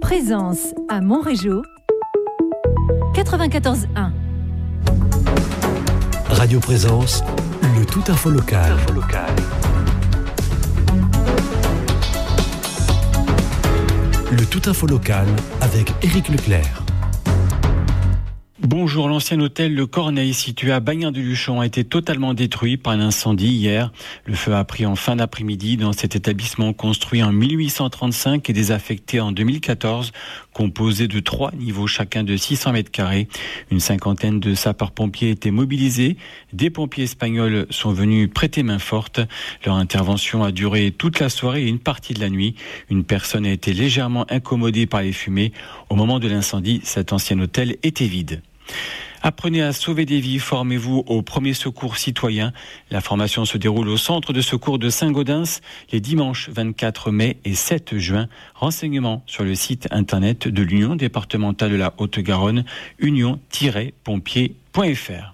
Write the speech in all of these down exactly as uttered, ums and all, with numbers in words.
Présence à Montrégeau, quatre-vingt-quatorze un. Radio Présence, le tout info local. Info local. Le tout info local avec Éric Leclerc. Bonjour, l'ancien hôtel Le Corneille situé à Bagnères-de-Luchon a été totalement détruit par un incendie hier. Le feu a pris en fin d'après-midi dans cet établissement construit en mille huit cent trente-cinq et désaffecté en deux mille quatorze, composé de trois niveaux chacun de six cents mètres carrés. Une cinquantaine de sapeurs-pompiers étaient mobilisés. Des pompiers espagnols sont venus prêter main forte. Leur intervention a duré toute la soirée et une partie de la nuit. Une personne a été légèrement incommodée par les fumées. Au moment de l'incendie, cet ancien hôtel était vide. Apprenez à sauver des vies, formez-vous au premier secours citoyen. La formation se déroule au centre de secours de Saint-Gaudens les dimanches vingt-quatre mai et sept juin. Renseignements sur le site internet de l'Union départementale de la Haute-Garonne, union tiret pompiers point f r.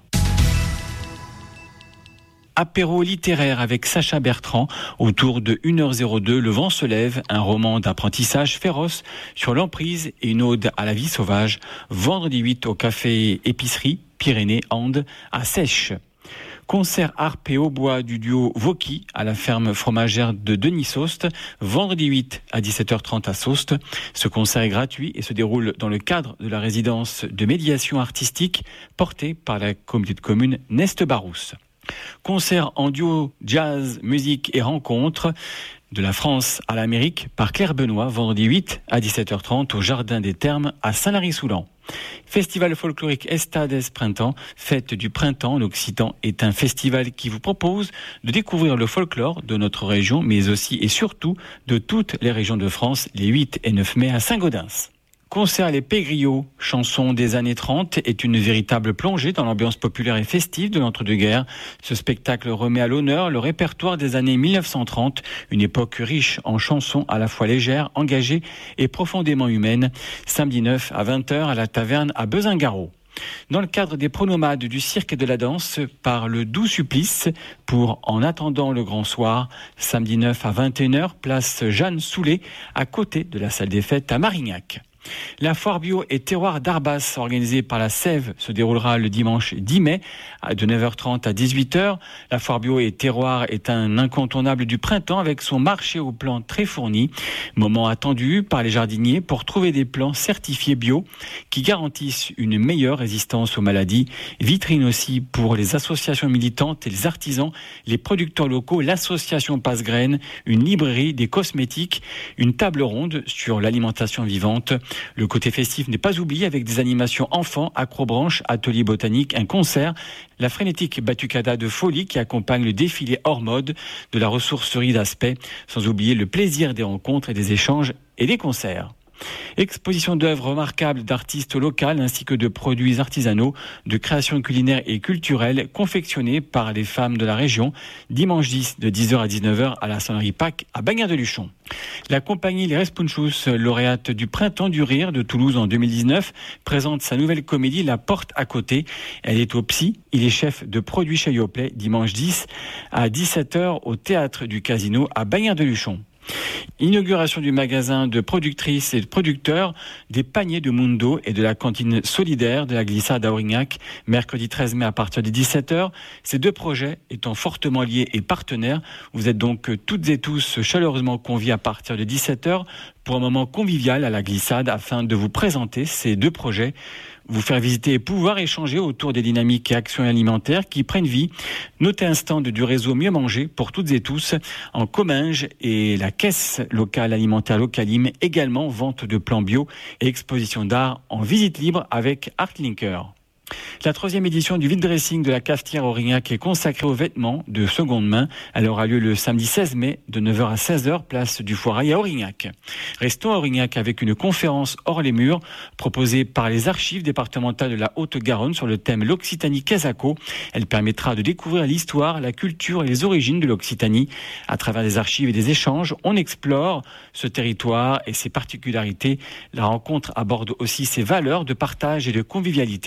Apéro littéraire avec Sacha Bertrand autour de une heure zéro deux, Le vent se lève, un roman d'apprentissage féroce sur l'emprise et une ode à la vie sauvage. Vendredi huit au café épicerie Pyrénées Andes à Sèche. Concert harpe et hautbois du duo Voki à la ferme fromagère de Denis-Saust, vendredi huit à dix-sept heures trente à Saust. Ce concert est gratuit et se déroule dans le cadre de la résidence de médiation artistique portée par la communauté de communes Nest-Barousse. Concert en duo jazz, musique et rencontre de la France à l'Amérique par Claire Benoît, vendredi huit à dix-sept heures trente au Jardin des Thermes à Saint-Lary-Soulan. Festival folklorique Estades Printemps, fête du printemps en occitan, est un festival qui vous propose de découvrir le folklore de notre région, mais aussi et surtout de toutes les régions de France, les huit et neuf mai à Saint-Gaudens. Concert Les Pégriots, chanson des années trente, est une véritable plongée dans l'ambiance populaire et festive de l'entre-deux-guerres. Ce spectacle remet à l'honneur le répertoire des années mille neuf cent trente, une époque riche en chansons à la fois légères, engagées et profondément humaines. Samedi neuf à vingt heures à la taverne à Bezingarot. Dans le cadre des pronomades du cirque et de la danse, par le Doux Supplice, pour En attendant le grand soir, samedi neuf à vingt et une heures, place Jeanne Soulet, à côté de la salle des fêtes à Marignac. La foire bio et terroir d'Arbas, organisée par la Sève, se déroulera le dimanche dix mai de neuf heures trente à dix-huit heures. La foire bio et terroir est un incontournable du printemps avec son marché aux plants très fourni. Moment attendu par les jardiniers pour trouver des plants certifiés bio qui garantissent une meilleure résistance aux maladies. Vitrine aussi pour les associations militantes et les artisans, les producteurs locaux, l'association Passe-Graines, une librairie, des cosmétiques, une table ronde sur l'alimentation vivante. Le côté festif n'est pas oublié avec des animations enfants, acrobranches, ateliers botaniques, un concert, la frénétique batucada de folie qui accompagne le défilé hors mode de la ressourcerie d'Aspect, sans oublier le plaisir des rencontres et des échanges et des concerts. Exposition d'œuvres remarquables d'artistes locaux ainsi que de produits artisanaux, de créations culinaires et culturelles confectionnées par les femmes de la région, dimanche dix de dix heures à dix-neuf heures à la sonnerie Pâques à Bagnères-de-Luchon. La compagnie Les Respunchus, lauréate du Printemps du Rire de Toulouse en deux mille dix-neuf, présente sa nouvelle comédie La Porte à côté. Elle est au Psy, il est chef de produits chez Yoplait, dimanche dix à dix-sept heures au Théâtre du Casino à Bagnères-de-Luchon. Inauguration du magasin de productrices et de producteurs des paniers de Mundo et de la cantine solidaire de la Glissade à Aurignac, mercredi treize mai à partir de dix-sept heures. Ces deux projets étant fortement liés et partenaires, vous êtes donc toutes et tous chaleureusement conviés à partir de dix-sept heures pour un moment convivial à la Glissade afin de vous présenter ces deux projets, vous faire visiter et pouvoir échanger autour des dynamiques et actions alimentaires qui prennent vie. Notez un stand du réseau Mieux Manger pour toutes et tous en Comminges et la caisse locale alimentaire Localim, également vente de plans bio et exposition d'art en visite libre avec Artlinker. La troisième édition du vide dressing de la cafetière Aurignac est consacrée aux vêtements de seconde main. Elle aura lieu le samedi seize mai de neuf heures à seize heures, place du Foirail à Aurignac. Restons à Aurignac avec une conférence hors les murs proposée par les archives départementales de la Haute-Garonne sur le thème l'Occitanie-Quesaco. Elle permettra de découvrir l'histoire, la culture et les origines de l'Occitanie. À travers des archives et des échanges, on explore ce territoire et ses particularités. La rencontre aborde aussi ses valeurs de partage et de convivialité.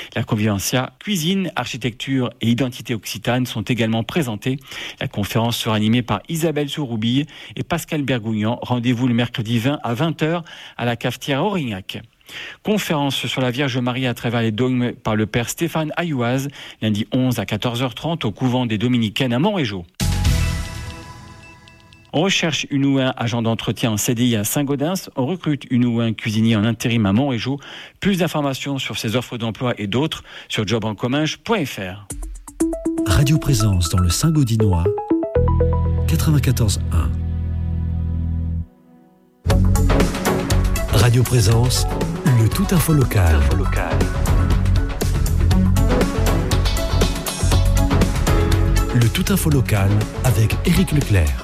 La Convivencia, cuisine, architecture et identité occitane sont également présentées. La conférence sera animée par Isabelle Souroubille et Pascal Bergougnan. Rendez-vous le mercredi vingt à vingt heures à la cafetière Aurignac. Conférence sur la Vierge Marie à travers les dogmes par le père Stéphane Ayouaz, lundi onze à quatorze heures trente au couvent des Dominicaines à Montrégeau. On recherche une ou un agent d'entretien en C D I à Saint-Gaudens. On recrute une ou un cuisinier en intérim à Montrégeau. Plus d'informations sur ces offres d'emploi et d'autres sur job en commun point f r. Radio Présence dans le Saint-Gaudinois, quatre-vingt-quatorze un. Radio Présence, le tout info local. Info local. Le tout info local avec Éric Leclerc.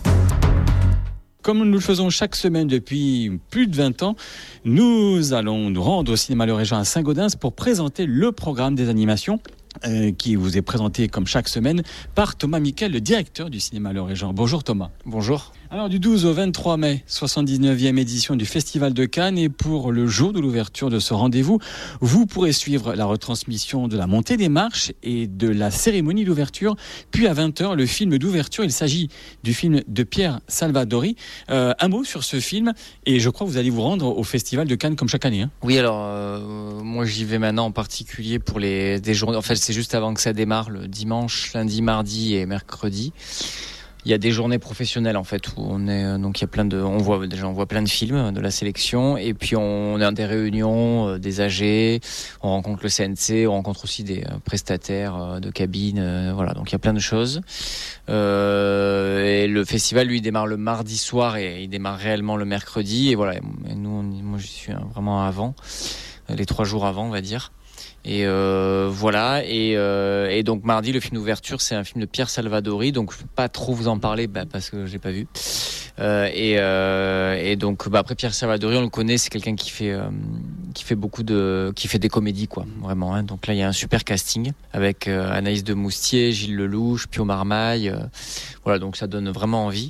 Comme nous le faisons chaque semaine depuis plus de vingt ans, nous allons nous rendre au cinéma Le Régent à Saint-Gaudens pour présenter le programme des animations euh, qui vous est présenté comme chaque semaine par Thomas Miquel, le directeur du cinéma Le Régent. Bonjour Thomas. Bonjour. Alors du douze au vingt-trois mai, soixante-dix-neuvième édition du Festival de Cannes, et pour le jour de l'ouverture de ce rendez-vous, vous pourrez suivre la retransmission de la montée des marches et de la cérémonie d'ouverture. Puis à vingt heures, le film d'ouverture, il s'agit du film de Pierre Salvadori. Euh, un mot sur ce film, et je crois que vous allez vous rendre au Festival de Cannes comme chaque année. Hein. Oui, alors euh, moi j'y vais maintenant en particulier pour les des journées. En fait, c'est juste avant que ça démarre, le dimanche, lundi, mardi et mercredi. Il y a des journées professionnelles en fait où on est donc il y a plein de on voit déjà on voit plein de films de la sélection, et puis on a des réunions euh, des A G, on rencontre le C N C, on rencontre aussi des euh, prestataires euh, de cabines, euh, voilà, donc il y a plein de choses. Euh, et le festival lui démarre le mardi soir et il démarre réellement le mercredi, et voilà, et nous on, moi je suis vraiment avant, les trois jours avant on va dire. Et euh, voilà, et, euh, et donc mardi, le film d'ouverture, c'est un film de Pierre Salvadori, donc je peux pas trop vous en parler bah, parce que j'ai pas vu. Euh, et, euh, et donc bah, après Pierre Salvadori, on le connaît, c'est quelqu'un qui fait euh, qui fait beaucoup de qui fait des comédies quoi, vraiment. Hein. Donc là, il y a un super casting avec euh, Anaïs de Moustier, Gilles Lelouch, Pio Marmaille. Euh, voilà, donc ça donne vraiment envie.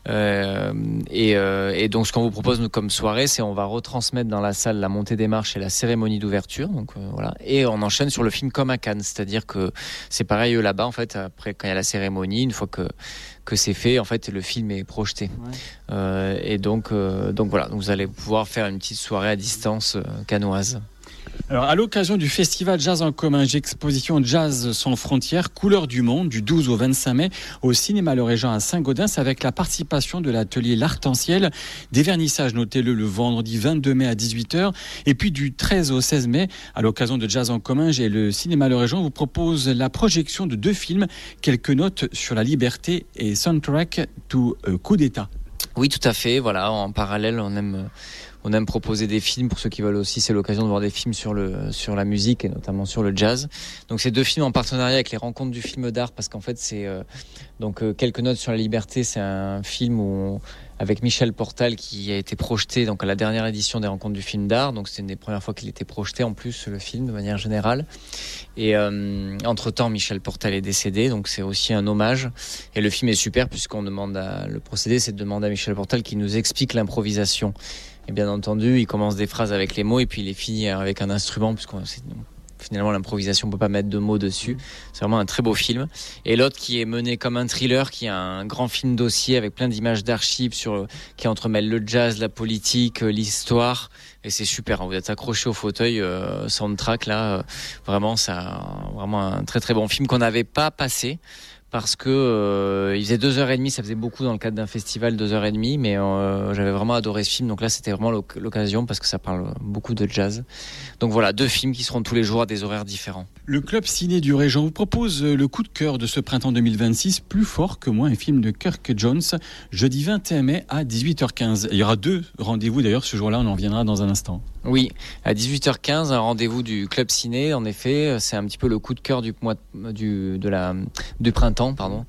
Euh, et, euh, et donc ce qu'on vous propose nous comme soirée, c'est on va retransmettre dans la salle la montée des marches et la cérémonie d'ouverture. Donc euh, voilà. Et on enchaîne sur le film comme à Cannes, c'est-à-dire que c'est pareil là-bas en fait. Après, quand il y a la cérémonie, une fois que que c'est fait, en fait, le film est projeté. Ouais. Euh, et donc, euh, donc voilà, donc vous allez pouvoir faire une petite soirée à distance euh, cannoise. Alors, à l'occasion du festival Jazz en commun, exposition Jazz sans frontières, couleurs du monde, du douze au vingt-cinq mai, au cinéma Le Régent à Saint-Gaudens, avec la participation de l'atelier L'Arc-en-Ciel, des vernissages, notez-le, le vendredi vingt-deux mai à dix-huit heures, et puis du treize au seize mai, à l'occasion de Jazz en commun, j'ai le cinéma Le Régent vous propose la projection de deux films, quelques notes sur la liberté et Soundtrack to Coup d'État. Oui, tout à fait. Voilà, en parallèle, on aime, on aime proposer des films pour ceux qui veulent aussi. C'est l'occasion de voir des films sur le, sur la musique et notamment sur le jazz. Donc, c'est deux films en partenariat avec les Rencontres du film d'art, parce qu'en fait, c'est euh, donc euh, quelques notes sur la liberté. C'est un film où on, avec Michel Portal qui a été projeté donc à la dernière édition des Rencontres du film d'art. Donc, c'est une des premières fois qu'il était projeté en plus le film de manière générale. Et euh, entre-temps, Michel Portal est décédé, donc c'est aussi un hommage. Et le film est super puisqu'on demande à, le procédé, c'est de demander à Michel Portal qui nous explique l'improvisation. Et bien entendu, il commence des phrases avec les mots et puis il les finit avec un instrument, puisqu'on c'est, finalement l'improvisation, on peut pas mettre de mots dessus. C'est vraiment un très beau film. Et l'autre qui est mené comme un thriller, qui est un grand film dossier avec plein d'images d'archives sur qui entremêle le jazz, la politique, l'histoire. Et c'est super, hein, vous êtes accroché au fauteuil, euh, soundtrack là, euh, vraiment ça, vraiment un très très bon film qu'on n'avait pas passé. Parce que euh, il faisait deux heures et demie, ça faisait beaucoup dans le cadre d'un festival, deux heures et demie, mais euh, j'avais vraiment adoré ce film, donc là c'était vraiment l'occasion parce que ça parle beaucoup de jazz. Donc voilà, deux films qui seront tous les jours à des horaires différents. Le Club Ciné du Régent vous propose le coup de cœur de ce printemps deux mille vingt-six, Plus fort que moi, un film de Kirk Jones, jeudi vingt et un mai à dix-huit heures quinze. Il y aura deux rendez-vous d'ailleurs ce jour-là, on en reviendra dans un instant. Oui, à dix-huit heures quinze, un rendez-vous du Club Ciné, en effet, c'est un petit peu le coup de cœur du mois du de la du printemps, pardon,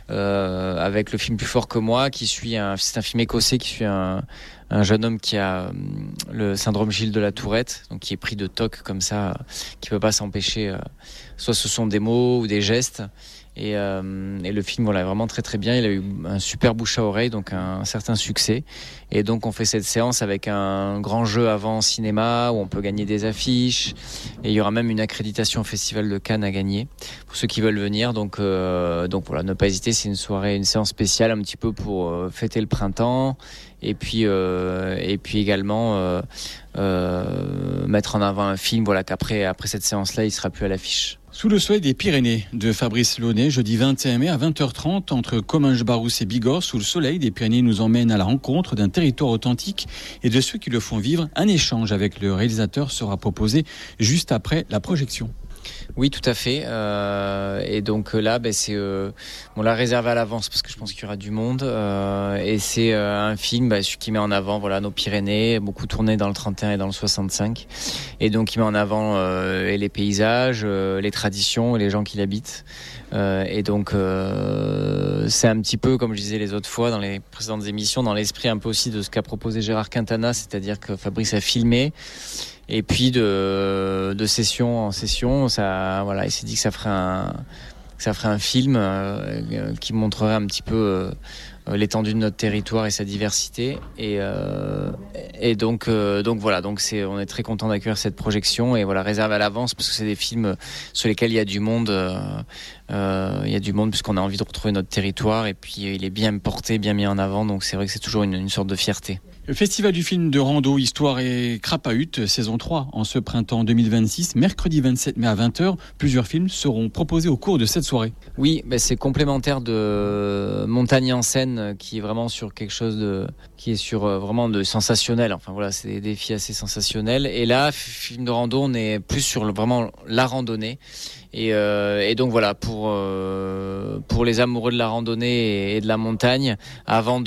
euh, avec le film Plus fort que moi, qui suit un, c'est un film écossais qui suit un un jeune homme qui a le syndrome Gilles de la Tourette, donc qui est pris de toc comme ça, qui peut pas s'empêcher. Soit ce sont des mots ou des gestes. Et, euh, et le film, voilà, est vraiment très très bien. Il a eu un super bouche à oreille, donc un, un certain succès. Et donc on fait cette séance avec un grand jeu avant cinéma où on peut gagner des affiches. Et il y aura même une accréditation au Festival de Cannes à gagner pour ceux qui veulent venir. Donc, euh, donc voilà, ne pas hésiter. C'est une soirée, une séance spéciale un petit peu pour euh, fêter le printemps. Et puis, euh, et puis également euh, euh, mettre en avant un film. Voilà, qu'après après cette séance-là, il sera plus à l'affiche. Sous le soleil des Pyrénées de Fabrice Launay, jeudi vingt et un mai à vingt heures trente entre Comminges-Barousse et Bigorre. Sous le soleil des Pyrénées nous emmène à la rencontre d'un territoire authentique et de ceux qui le font vivre. Un échange avec le réalisateur sera proposé juste après la projection. Oui, tout à fait. Euh, et donc là, ben, c'est euh, on l'a réservé à l'avance parce que je pense qu'il y aura du monde. Euh, et c'est euh, un film ben, qui met en avant voilà nos Pyrénées, beaucoup tourné dans le trente et un et dans le soixante-cinq. Et donc il met en avant euh, les paysages, euh, les traditions et les gens qui l'habitent. Euh, et donc euh, c'est un petit peu, comme je disais les autres fois dans les précédentes émissions, dans l'esprit un peu aussi de ce qu'a proposé Gérard Quintana, c'est-à-dire que Fabrice a filmé. Et puis de, de session en session, ça, voilà, il s'est dit que ça ferait un, que ça ferait un film euh, qui montrerait un petit peu euh, l'étendue de notre territoire et sa diversité. Et, euh, et donc, euh, donc voilà, donc c'est, on est très content d'accueillir cette projection et voilà, réservé à l'avance parce que c'est des films sur lesquels il y a du monde. Euh, euh, il y a du monde puisqu'on a envie de retrouver notre territoire et puis il est bien porté, bien mis en avant. Donc c'est vrai que c'est toujours une, une sorte de fierté. Le Festival du film de rando, histoire et Crapahut, saison trois, en ce printemps deux mille vingt-six, mercredi vingt-sept mai à vingt heures, plusieurs films seront proposés au cours de cette soirée. Oui, ben c'est complémentaire de Montagne en scène, qui est vraiment sur quelque chose de, qui est sur euh, vraiment de sensationnel. Enfin voilà, c'est des défis assez sensationnels. Et là, film de rando, on est plus sur le, vraiment la randonnée. Et, euh, et donc voilà, pour euh, pour les amoureux de la randonnée et, et de la montagne, avant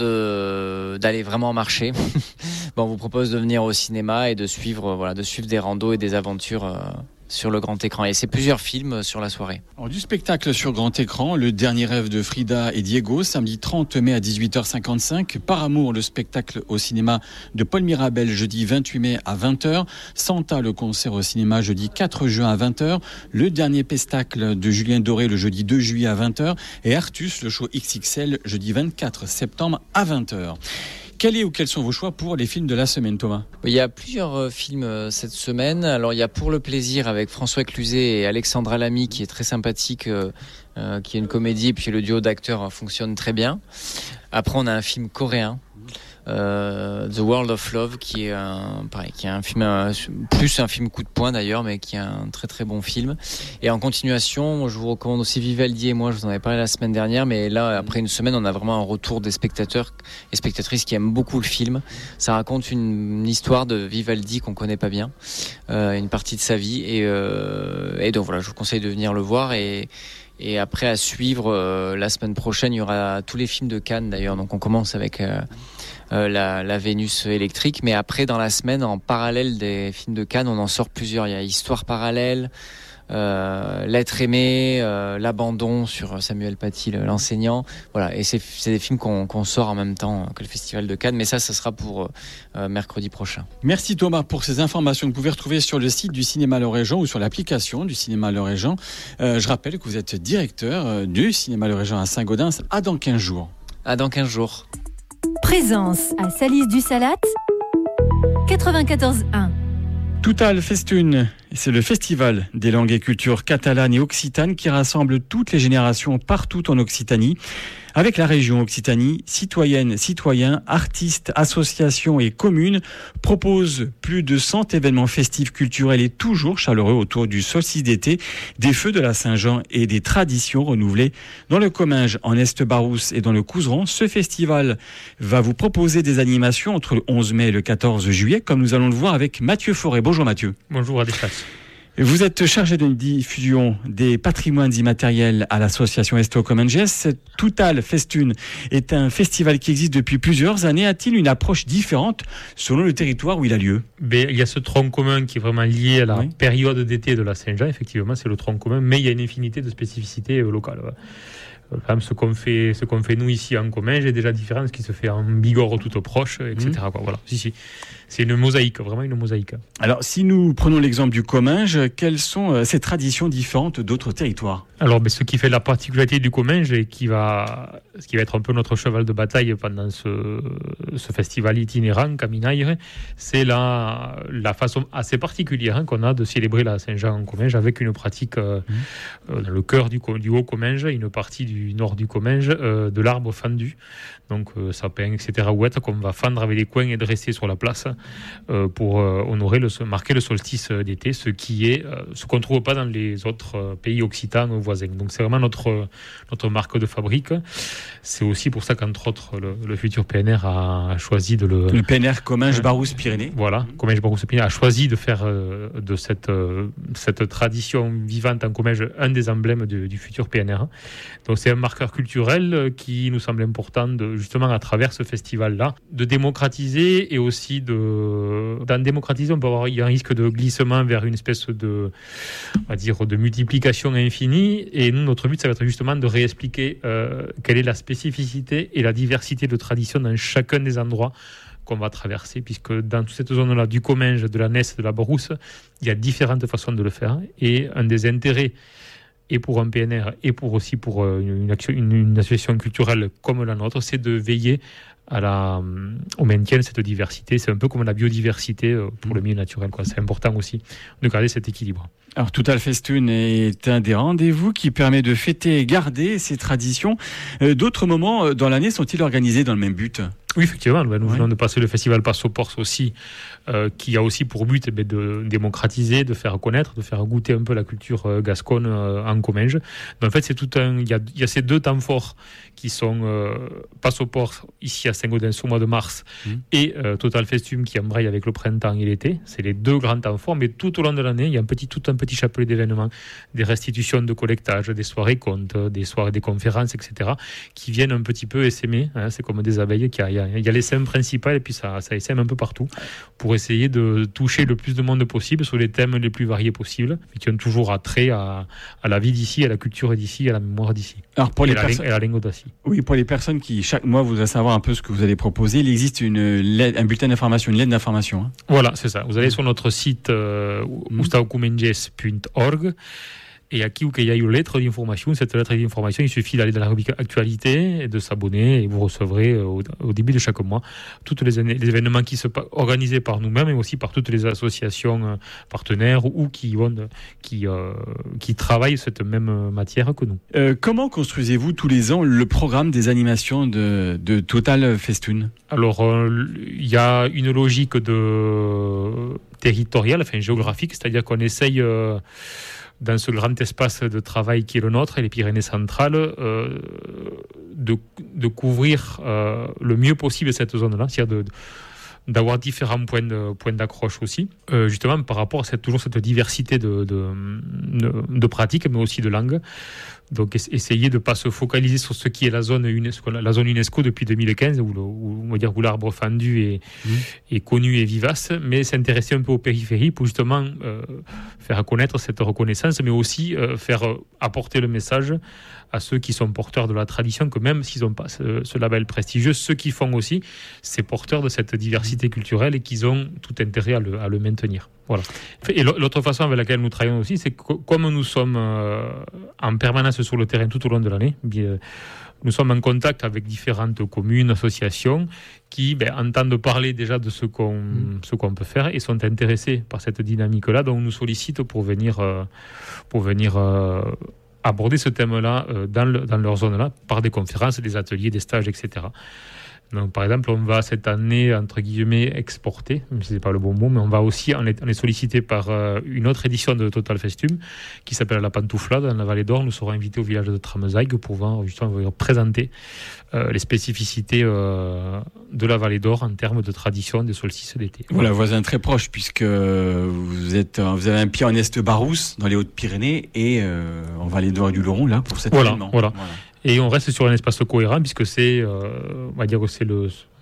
de d'aller vraiment marcher, bon, on vous propose de venir au cinéma et de suivre voilà, de suivre des randos et des aventures euh, sur le grand écran. Et c'est plusieurs films sur la soirée. Alors, du spectacle sur grand écran, Le dernier rêve de Frida et Diego, samedi trente mai à dix-huit heures cinquante-cinq. Par amour, le spectacle au cinéma de Paul Mirabel, jeudi vingt-huit mai à vingt heures. Santa, le concert au cinéma, jeudi quatre juin à vingt heures. Le dernier pestacle de Julien Doré, le jeudi deux juillet à vingt heures. Et Artus, le show X X L, jeudi vingt-quatre septembre à vingt heures. Quel est ou quels sont vos choix pour les films de la semaine, Thomas ? Il y a plusieurs euh, films euh, cette semaine. Alors il y a Pour le plaisir avec François Cluzet et Alexandra Lamy qui est très sympathique, euh, euh, qui est une comédie et puis le duo d'acteurs euh, fonctionne très bien. Après on a un film coréen. Euh, The World of Love qui est un pareil qui est un film euh, plus un film coup de poing d'ailleurs mais qui est un très très bon film. Et en continuation je vous recommande aussi Vivaldi et moi, je vous en avais parlé la semaine dernière, mais là après une semaine on a vraiment un retour des spectateurs et spectatrices qui aiment beaucoup le film. Ça raconte une, une histoire de Vivaldi qu'on connaît pas bien, euh, une partie de sa vie et, euh, et donc voilà, je vous conseille de venir le voir. Et Et après à suivre euh, la semaine prochaine il y aura tous les films de Cannes d'ailleurs, donc on commence avec euh, euh, la, la Vénus électrique, mais après dans la semaine en parallèle des films de Cannes on en sort plusieurs. Il y a Histoire parallèle, euh, L'être aimé, euh, L'abandon sur Samuel Paty l'enseignant, voilà, et c'est, c'est des films qu'on, qu'on sort en même temps que le Festival de Cannes, mais ça ça sera pour euh, mercredi prochain. Merci Thomas pour ces informations que vous pouvez retrouver sur le site du Cinéma Lorrain ou sur l'application du Cinéma Lorrain. Euh, je rappelle que vous êtes directeur du Cinéma Lorrain à Saint-Gaudens. À dans quinze jours. À dans quinze jours. Présence à Salis du Salat, quatre-vingt-quatorze un. Toutal Festune, c'est le festival des langues et cultures catalanes et occitanes qui rassemble toutes les générations partout en Occitanie. Avec la région Occitanie, citoyennes, citoyens, artistes, associations et communes proposent plus de cent événements festifs culturels et toujours chaleureux autour du solstice d'été, des feux de la Saint-Jean et des traditions renouvelées. Dans le Comminges, en Est-Barousse et dans le Couserans, ce festival va vous proposer des animations entre le onze mai et le quatorze juillet, comme nous allons le voir avec Mathieu Forêt. Bonjour Mathieu. Bonjour Adéphas. Vous êtes chargé de diffusion des patrimoines immatériels à l'association Esto Comminges. Toutal Festune est un festival qui existe depuis plusieurs années. A-t-il une approche différente selon le territoire où il a lieu ? Ben, il y a ce tronc commun qui est vraiment lié à la oui. période d'été de la Saint-Jean. Effectivement, c'est le tronc commun, mais il y a une infinité de spécificités locales. quand même, ce qu'on fait, ce qu'on fait nous ici en Comminges est déjà différent de ce qui se fait en Bigorre tout proche, et cetera. Mmh. Quoi. Voilà. Si, si. C'est une mosaïque, vraiment une mosaïque. Alors, si nous prenons l'exemple du Comminges, quelles sont euh, ces traditions différentes d'autres territoires ? Alors, ben, ce qui fait la particularité du Comminges et qui va, ce qui va être un peu notre cheval de bataille pendant ce, ce festival itinérant, Caminaire, c'est la, la façon assez particulière hein, qu'on a de célébrer la Saint-Jean en Comminges avec une pratique euh, mmh. euh, dans le cœur du, du Haut-Comminges, une partie du nord du Comminges, euh, de l'arbre fendu. Donc, euh, sapin, et cetera, ouette, qu'on va fendre avec des coins et dresser sur la place euh, pour euh, honorer, le, marquer le solstice d'été, ce qui est euh, ce qu'on ne trouve pas dans les autres euh, pays occitans voisins. Donc, c'est vraiment notre, notre marque de fabrique. C'est aussi pour ça qu'entre autres, le, le futur P N R a choisi de le... Le P N R Comminges-Barousse-Pyrénées. Voilà, Comminges-Barousse-Pyrénées a choisi de faire euh, de cette, euh, cette tradition vivante en Comminges un des emblèmes du, du futur P N R. Donc, c'est un marqueur culturel qui nous semble important de justement à travers ce festival-là, de démocratiser et aussi de... Dans démocratiser, on peut avoir, il y a un risque de glissement vers une espèce de, on va dire, de multiplication infinie. Et nous, notre but, ça va être justement de réexpliquer euh, quelle est la spécificité et la diversité de traditions dans chacun des endroits qu'on va traverser, puisque dans toute cette zone-là du Comminges, de la Nesse, de la Barousse, il y a différentes façons de le faire. Et un des intérêts et pour un P N R, et pour aussi pour une, action, une, une association culturelle comme la nôtre, c'est de veiller à la, au maintien de cette diversité. C'est un peu comme la biodiversité pour le milieu naturel, quoi. C'est important aussi de garder cet équilibre. Alors, Total Festoon est un des rendez-vous qui permet de fêter et garder ces traditions. Euh, d'autres moments dans l'année sont-ils organisés dans le même but ? Oui, effectivement. Nous ouais. venons de passer le festival Passo Porse aussi, euh, qui a aussi pour but eh, de démocratiser, de faire connaître, de faire goûter un peu la culture euh, gasconne euh, en Comminges. Donc, en fait, c'est tout un. Il y a, il y a ces deux temps forts qui sont euh, Passo Porse ici à Saint-Gaudens au mois de mars mmh. et euh, Total Festoon qui embraye avec le printemps et l'été. C'est les deux grands temps forts, mais tout au long de l'année, il y a un petit, tout un petit chapelet d'événements, des restitutions de collectage, des soirées contes, des soirées, des conférences, et cetera, qui viennent un petit peu essaimer. Hein, c'est comme des abeilles qui a Il y a l'essaim principal et puis ça, ça essaime un peu partout pour essayer de toucher le plus de monde possible sur les thèmes les plus variés possibles, mais qui ont toujours attrait à, à la vie d'ici, à la culture d'ici, à la mémoire d'ici. Alors pour les et, perso- la, et la langue d'acier. Oui, pour les personnes qui chaque mois voudraient savoir un peu ce que vous allez proposer, il existe une lettre, un bulletin d'information, une lettre d'information. Hein. Voilà, c'est ça. Vous allez sur notre site euh, mmh. ustaucumenges point org. Et à qui ou qu'il y a une lettre d'information, cette lettre d'information, il suffit d'aller dans la rubrique actualité et de s'abonner et vous recevrez au, au début de chaque mois tous les, les événements qui sont organisés par nous-mêmes et aussi par toutes les associations partenaires ou qui, vont, qui, euh, qui travaillent cette même matière que nous. Euh, comment construisez-vous tous les ans le programme des animations de, de Total Festoon ? Alors, il euh, y a une logique de territoriale, enfin géographique, c'est-à-dire qu'on essaye... Euh, dans ce grand espace de travail qui est le nôtre, et les Pyrénées centrales, euh, de, de couvrir euh, le mieux possible cette zone-là, c'est-à-dire de, de, d'avoir différents points, de, points d'accroche aussi, euh, justement par rapport à cette, toujours cette diversité de, de, de, de pratiques, mais aussi de langues. Donc essayer de ne pas se focaliser sur ce qui est la zone UNESCO, la zone UNESCO depuis deux mille quinze, où, le, où, on va dire, où l'arbre fendu est, mmh. est connu et vivace, mais s'intéresser un peu aux périphéries pour justement euh, faire connaître cette reconnaissance, mais aussi euh, faire euh, apporter le message à ceux qui sont porteurs de la tradition, que même s'ils n'ont pas ce, ce label prestigieux, ceux qui font aussi, c'est porteurs de cette diversité culturelle et qu'ils ont tout intérêt à le, à le maintenir. Voilà. Et l'autre façon avec laquelle nous travaillons aussi, c'est que comme nous sommes euh, en permanence sur le terrain tout au long de l'année, bien, nous sommes en contact avec différentes communes, associations qui ben, entendent parler déjà de ce qu'on, mmh. ce qu'on peut faire et sont intéressés par cette dynamique-là. Donc, nous sollicitent pour venir, euh, pour venir euh, aborder ce thème-là euh, dans, le, dans leur zone-là par des conférences, des ateliers, des stages, et cetera. Donc, par exemple, on va cette année, entre guillemets, exporter, même si ce n'est pas le bon mot, mais on va aussi, on est, on est sollicité par euh, une autre édition de Total Festoon qui s'appelle La Pantouflade dans la Vallée d'Or. Nous serons invités au village de Tramezaïg pour pouvoir justement présenter euh, les spécificités euh, de la Vallée d'Or en termes de tradition des solstices d'été. Voilà, voisin très proche, puisque vous, êtes, vous avez un pied en Est-Barousse, dans les Hautes-Pyrénées, et euh, en Vallée d'Or et du Luron, là, pour cet voilà, événement. Voilà, voilà. Et on reste sur un espace cohérent puisque c'est, euh, on va dire que c'est le,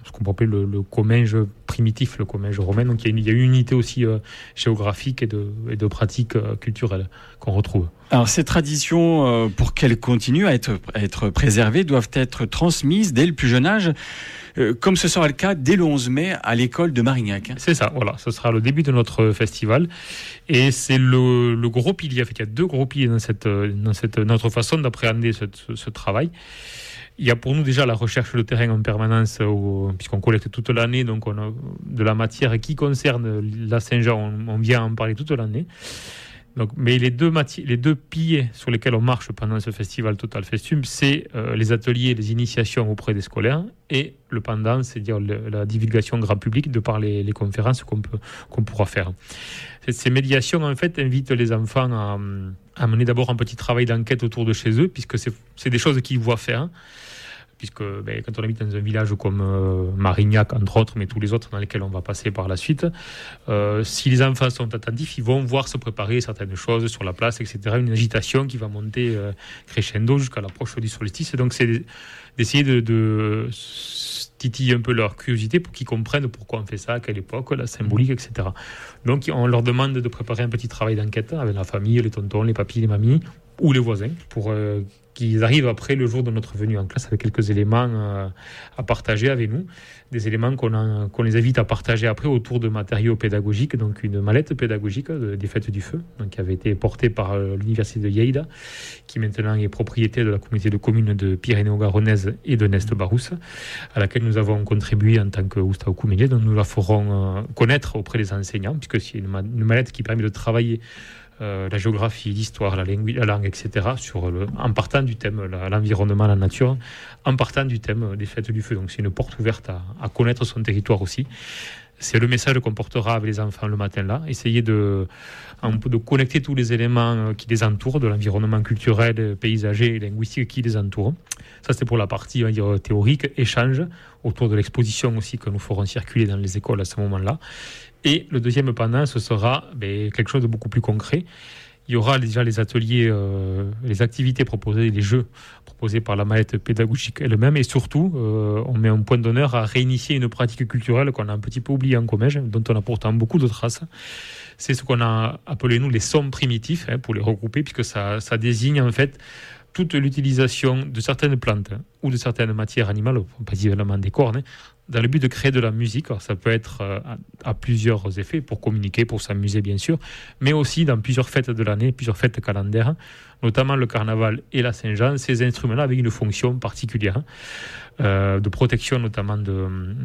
ce qu'on peut appeler le, le Comminges primitif, le Comminges romain. Donc il y a une, il y a une unité aussi euh, géographique et de, et de pratiques euh, culturelles qu'on retrouve. Alors ces traditions, euh, pour qu'elles continuent à être, à être préservées, doivent être transmises dès le plus jeune âge, euh, comme ce sera le cas dès le onze mai à l'école de Marignac. C'est ça, voilà, ce sera le début de notre festival. Et c'est le, le gros pilier, en fait, il y a deux gros piliers dans, cette, dans cette, notre façon d'appréhender ce, ce, ce travail. Il y a pour nous déjà la recherche de terrain en permanence, au, puisqu'on collecte toute l'année, donc on a de la matière qui concerne la Saint-Jean, on, on vient en parler toute l'année. Donc, mais les deux, mati- les deux piliers sur lesquels on marche pendant ce festival Total Festum, c'est euh, les ateliers, les initiations auprès des scolaires et le pendant, c'est-à-dire le, la divulgation grand public de par les, les conférences qu'on, peut, qu'on pourra faire. Ces médiations, en fait, invitent les enfants à, à mener d'abord un petit travail d'enquête autour de chez eux, puisque c'est, c'est des choses qu'ils voient faire. Puisque ben, quand on habite dans un village comme euh, Marignac, entre autres, mais tous les autres dans lesquels on va passer par la suite, euh, si les enfants sont attentifs, ils vont voir se préparer certaines choses sur la place, et cetera. Une agitation qui va monter euh, crescendo jusqu'à l'approche du solstice. Donc c'est d'essayer de, de titiller un peu leur curiosité pour qu'ils comprennent pourquoi on fait ça, à quelle époque, la symbolique, et cetera. Donc on leur demande de préparer un petit travail d'enquête avec la famille, les tontons, les papis, les mamies, ou les voisins, pour euh, qu'ils arrivent après le jour de notre venue en classe avec quelques éléments euh, à partager avec nous, des éléments qu'on, a, qu'on les invite à partager après autour de matériaux pédagogiques, donc une mallette pédagogique de, des Fêtes du Feu, donc, qui avait été portée par euh, l'Université de Lleida, qui maintenant est propriété de la communauté de communes de Pyrénées-Garonnaise et de Nest-Barousse, à laquelle nous avons contribué en tant que Oustaukou Méliès, donc nous la ferons euh, connaître auprès des enseignants, puisque c'est une, ma- une mallette qui permet de travailler Euh, la géographie, l'histoire, la langue, la langue et cetera, sur le, en partant du thème, la, l'environnement, la nature, en partant du thème des Fêtes du Feu. Donc c'est une porte ouverte à, à connaître son territoire aussi. C'est le message qu'on portera avec les enfants le matin là. Essayer de, un peu de connecter tous les éléments qui les entourent, de l'environnement culturel, paysager et linguistique qui les entoure. Ça, c'est pour la partie, on va dire, théorique, échange, autour de l'exposition aussi que nous ferons circuler dans les écoles à ce moment-là. Et le deuxième pendant, ce sera ben, quelque chose de beaucoup plus concret. Il y aura déjà les ateliers, euh, les activités proposées, les jeux proposés par la mallette pédagogique elle-même. Et surtout, euh, on met un point d'honneur à réinitier une pratique culturelle qu'on a un petit peu oubliée en Comminges, dont on a pourtant beaucoup de traces. C'est ce qu'on a appelé, nous, les sons primitifs, hein, pour les regrouper, puisque ça, ça désigne en fait toute l'utilisation de certaines plantes hein, ou de certaines matières animales, principalement des cornes, hein, dans le but de créer de la musique. Alors, ça peut être euh, à, à plusieurs effets, pour communiquer, pour s'amuser bien sûr, mais aussi dans plusieurs fêtes de l'année, plusieurs fêtes calendaires, notamment le carnaval et la Saint-Jean, ces instruments-là avec une fonction particulière, euh, de protection notamment de,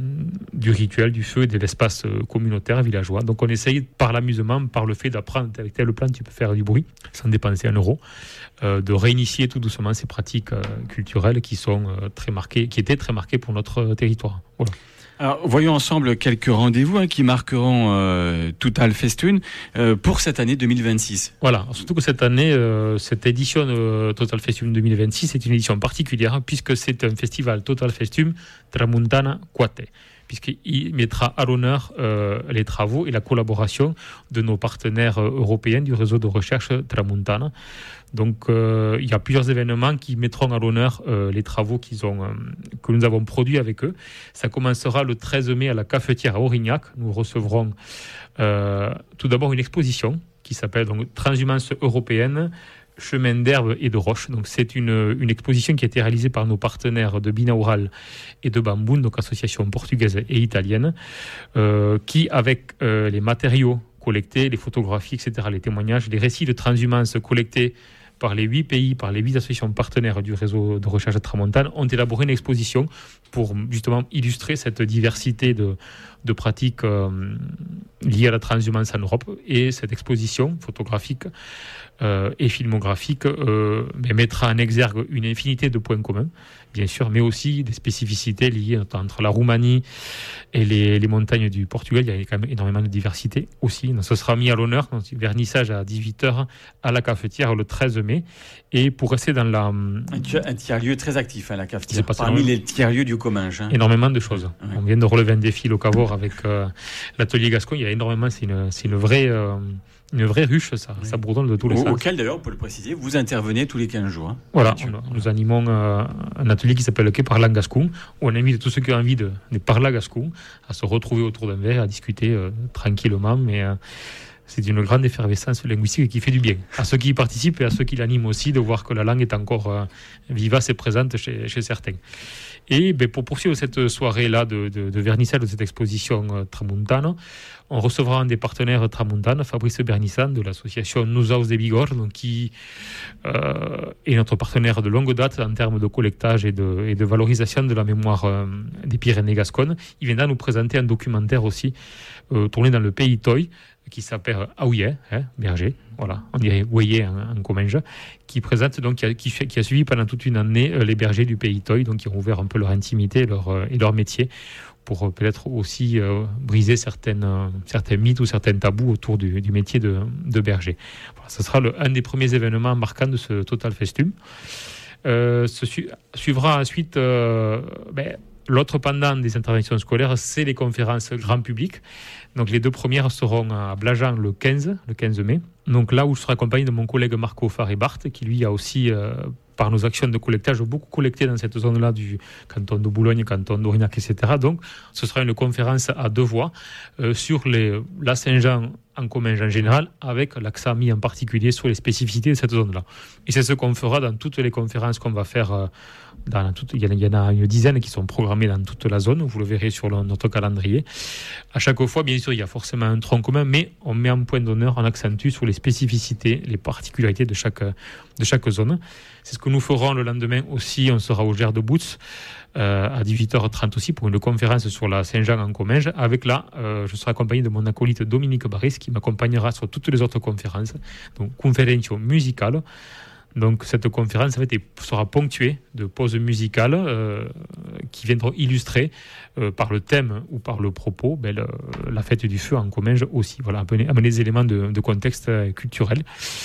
du rituel, du feu et de l'espace communautaire, villageois. Donc on essaye par l'amusement, par le fait d'apprendre avec telle plante tu peux faire du bruit, sans dépenser un euro, euh, de réinitier tout doucement ces pratiques euh, culturelles qui sont euh, très marquées, qui étaient très marquées pour notre territoire. Voilà. Alors, voyons ensemble quelques rendez-vous hein, qui marqueront euh, Total Festum euh, pour cette année deux mille vingt-six. Voilà, surtout que cette année, euh, cette édition euh, Total Festum deux mille vingt-six est une édition particulière puisque c'est un festival Total Festum Tramuntana Quate, puisqu'il mettra à l'honneur euh, les travaux et la collaboration de nos partenaires euh, européens du réseau de recherche Tramuntana. Donc, euh, il y a plusieurs événements qui mettront à l'honneur euh, les travaux qu'ils ont, euh, que nous avons produits avec eux. Ça commencera le treize mai à la cafetière à Aurignac. Nous recevrons euh, tout d'abord une exposition qui s'appelle donc Transhumance européenne, chemin d'herbe et de roche. Donc, c'est une, une exposition qui a été réalisée par nos partenaires de Binaural et de Bamboun, donc association portugaise et italienne, euh, qui, avec euh, les matériaux collectés, les photographies, et cetera, les témoignages, les récits de transhumance collectés par les huit pays, par les huit associations partenaires du réseau de recherche Tramontane, ont élaboré une exposition pour justement illustrer cette diversité de, de pratiques euh, liées à la transhumance en Europe. Et cette exposition photographique euh, et filmographique euh, mettra en exergue une infinité de points communs, bien sûr, mais aussi des spécificités liées entre la Roumanie et les, les montagnes du Portugal. Il y a quand même énormément de diversité aussi. Donc, ce sera mis à l'honneur, donc, vernissage à dix-huit heures à la cafetière le treize mai. Et pour rester dans la... Un, un tiers-lieu très actif, hein, la cafetière. Parmi Parmi les tiers-lieux du Comminges. Hein. Énormément de choses. Ouais. On vient de relever un défi au Cavour avec euh, l'atelier Gascon. Il y a énormément, c'est une, c'est une vraie... Euh, Une vraie ruche, ça, oui. Ça bourdonne de tous les Au, sens. Auquel, d'ailleurs, on peut le préciser, vous intervenez tous les quinze jours. Hein, voilà, on, nous animons euh, un atelier qui s'appelle le Quai Parlant Gascon, où on invite tous ceux qui ont envie de, de parler gascon à se retrouver autour d'un verre, à discuter euh, tranquillement, mais euh, c'est une grande effervescence linguistique qui fait du bien à ceux qui y participent et à ceux qui l'animent aussi, de voir que la langue est encore euh, vivace et présente chez, chez certains. Et ben, pour poursuivre cette soirée-là de, de, de vernissage de cette exposition euh, Tramontane, on recevra un des partenaires Tramontane, Fabrice Bernissan, de l'association Nous Aus de Bigorre, donc qui euh, est notre partenaire de longue date en termes de collectage et de, et de valorisation de la mémoire euh, des Pyrénées gasconnes. Il viendra nous présenter un documentaire aussi euh, tourné dans le pays Toy, qui s'appelle Aouillet, hein, berger, voilà, on dirait Ouillet en, en Comminges, qui présente donc qui a, qui, qui a suivi pendant toute une année euh, les bergers du pays Toy, donc qui ont ouvert un peu leur intimité et leur, euh, et leur métier, pour euh, peut-être aussi euh, briser certaines, euh, certains mythes ou certains tabous autour du, du métier de, de berger. Voilà, ce sera le, un des premiers événements marquants de ce Total Festum. Euh, ce su- suivra ensuite euh, ben, l'autre pendant des interventions scolaires, c'est les conférences grand public. Donc les deux premières seront à Blajan le quinze, le quinze mai. Donc là où je serai accompagné de mon collègue Marco Faribart, qui lui a aussi, euh, par nos actions de collectage, beaucoup collecté dans cette zone-là du canton de Boulogne, canton d'Aurignac, et cetera. Donc ce sera une conférence à deux voix euh, sur les, la Saint-Jean en Comminges en général, avec l'accent mis en particulier sur les spécificités de cette zone-là. Et c'est ce qu'on fera dans toutes les conférences qu'on va faire. Euh, dans toute, il, y en, il y en a une dizaine qui sont programmées dans toute la zone, vous le verrez sur le, notre calendrier. À chaque fois, bien sûr, il y a forcément un tronc commun, mais on met en point d'honneur, on accentue sur les spécificités, les particularités de chaque, de chaque zone. C'est ce que nous ferons le lendemain aussi. On sera au Gers de Bouts euh, à dix-huit heures trente aussi pour une conférence sur la Saint-Jean en Comminges. Avec là, euh, je serai accompagné de mon acolyte Dominique Barris qui m'accompagnera sur toutes les autres conférences. Donc, conférencio musicale. Donc cette conférence en fait, sera ponctuée de pauses musicales euh, qui viendront illustrer euh, par le thème ou par le propos ben, le, la fête du feu en Comminges aussi. Voilà, amener, amener des éléments de, de contexte culturel.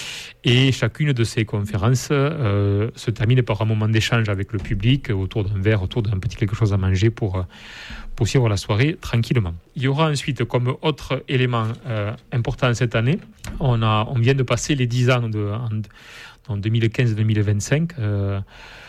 Et chacune de ces conférences euh, se termine par un moment d'échange avec le public autour d'un verre, autour d'un petit quelque chose à manger pour, pour suivre la soirée tranquillement. Il y aura ensuite comme autre élément euh, important cette année, on, a, on vient de passer les dix ans de... En, en deux mille quinze deux mille vingt-cinq, euh,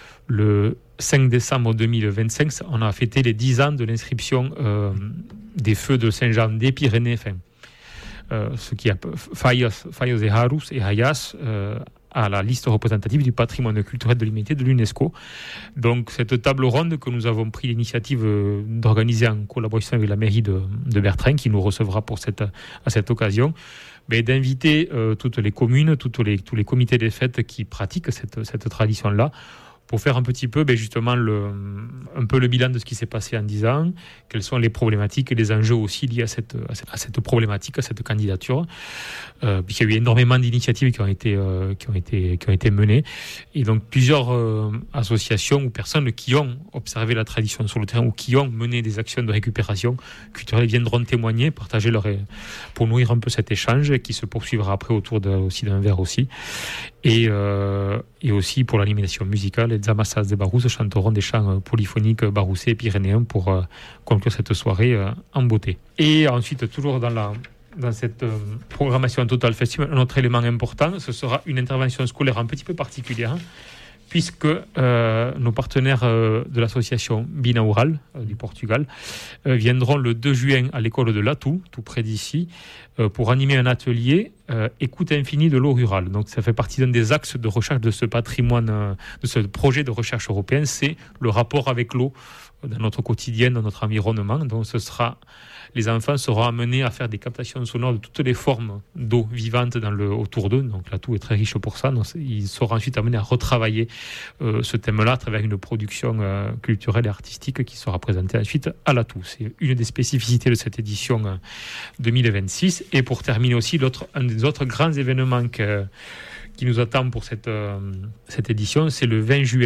le cinq décembre deux mille vingt-cinq, on a fêté les dix ans de l'inscription euh, des feux de Saint-Jean des Pyrénées, enfin, euh, ce qui a Fallos, Fallos de Harus et Hayas, euh, à la liste représentative du patrimoine culturel de l'humanité de l'UNESCO. Donc cette table ronde que nous avons pris l'initiative d'organiser en collaboration avec la mairie de, de Bertrin, qui nous recevra pour cette, à cette occasion, mais d'inviter euh, toutes les communes, toutes les, tous les comités des fêtes qui pratiquent cette, cette tradition-là, pour faire un petit peu, ben justement, le, un peu le bilan de ce qui s'est passé en dix ans, quelles sont les problématiques et les enjeux aussi liés à cette, à cette, à cette problématique, à cette candidature. Euh, puisqu'il y a eu énormément d'initiatives qui ont été, euh, qui ont été, qui ont été menées. Et donc, plusieurs euh, associations ou personnes qui ont observé la tradition sur le terrain ou qui ont mené des actions de récupération culturelle viendront témoigner, partager leur, pour nourrir un peu cet échange qui se poursuivra après autour de, aussi d'un verre aussi. Et, euh, et aussi pour l'animation musicale, les Zamassas de Barousse chanteront des chants polyphoniques baroussais et pyrénéens pour euh, conclure cette soirée euh, en beauté. Et ensuite, toujours dans, la, dans cette euh, programmation Total Festival, un autre élément important, ce sera une intervention scolaire un petit peu particulière, puisque euh, nos partenaires euh, de l'association Binaural euh, du Portugal euh, viendront le deux juin à l'école de Latou, tout près d'ici, euh, pour animer un atelier euh, Écoute infinie de l'eau rurale. Donc ça fait partie d'un des axes de recherche de ce patrimoine, euh, de ce projet de recherche européen, c'est le rapport avec l'eau dans notre quotidien, dans notre environnement. Donc ce sera... Les enfants seront amenés à faire des captations sonores de toutes les formes d'eau vivante dans le, autour d'eux. Donc Latou est très riche pour ça. Donc, ils seront ensuite amenés à retravailler euh, ce thème-là à travers une production euh, culturelle et artistique qui sera présentée ensuite à Latou. C'est une des spécificités de cette édition euh, deux mille vingt-six. Et pour terminer aussi, l'autre, un des autres grands événements que, qui nous attend pour cette, euh, cette édition, c'est le vingt juin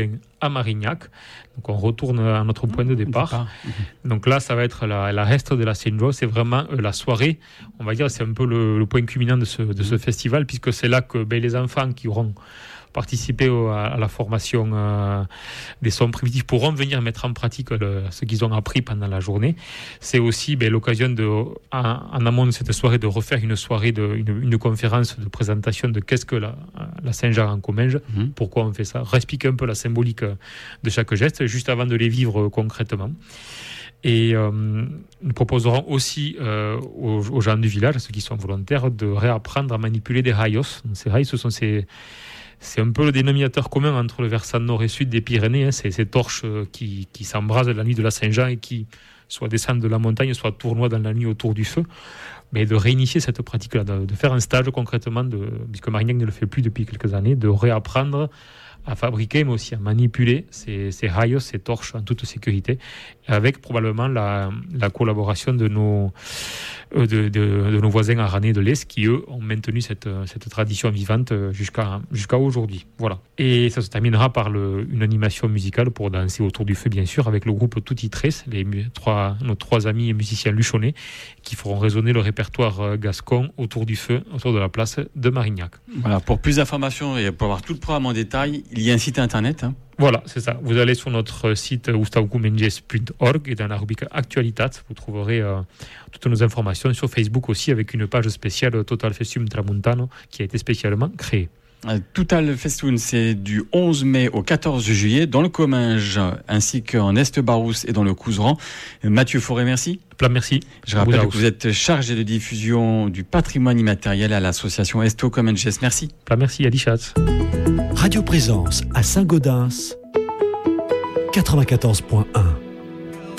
à Marignac. Donc on retourne à notre point de départ. Mmh. Donc là, ça va être la, la reste de la Saint-Jean. C'est vraiment euh, la soirée. On va dire c'est un peu le, le point culminant de ce, de ce festival, puisque c'est là que ben, les enfants qui auront participer au, à la formation euh, des sons primitifs pourront venir mettre en pratique le, ce qu'ils ont appris pendant la journée. C'est aussi ben, l'occasion de, en, en amont de cette soirée de refaire une soirée, de, une, une conférence de présentation de qu'est-ce que la, la Saint-Jean en Comminges, mmh. pourquoi on fait ça, réexpliquer un peu la symbolique de chaque geste, juste avant de les vivre concrètement. Et euh, nous proposerons aussi euh, aux, aux gens du village, à ceux qui sont volontaires, de réapprendre à manipuler des rayos. Donc, ces rayos, ce sont ces... C'est un peu le dénominateur commun entre le versant nord et sud des Pyrénées. Hein. C'est ces torches qui, qui s'embrasent la nuit de la Saint-Jean et qui soit descendent de la montagne, soit tournoient dans la nuit autour du feu. Mais de réinitier cette pratique-là, de, de faire un stage concrètement, de, puisque Marignac ne le fait plus depuis quelques années, de réapprendre à fabriquer, mais aussi à manipuler ces, ces rayos, ces torches en toute sécurité, avec probablement la, la collaboration de nos, de, de, de nos voisins aranais de l'Est, qui, eux, ont maintenu cette, cette tradition vivante jusqu'à, jusqu'à aujourd'hui. Voilà. Et ça se terminera par le, une animation musicale pour danser autour du feu, bien sûr, avec le groupe Tutti Tres, les trois, nos trois amis musiciens luchonnais, qui feront résonner le répertoire gascon autour du feu, autour de la place de Marignac. Voilà. Pour plus d'informations et pour avoir tout le programme en détail, il y a un site internet. Hein. Voilà, c'est ça. Vous allez sur notre site gustavocumenges point org et dans la rubrique Actualitat, vous trouverez euh, toutes nos informations sur Facebook aussi, avec une page spéciale Total Festum Tramuntano qui a été spécialement créée. Total Festoun, c'est du onze mai au quatorze juillet dans le Comminges ainsi qu'en Est-Barousse et dans le Couserans. Mathieu Forêt, merci. Plein merci. Je rappelle que vous êtes chargé de diffusion du patrimoine immatériel à l'association Esto Comminges. Merci. Plein merci, Adichat. Radio Présence à Saint-Gaudens, quatre-vingt-quatorze point un.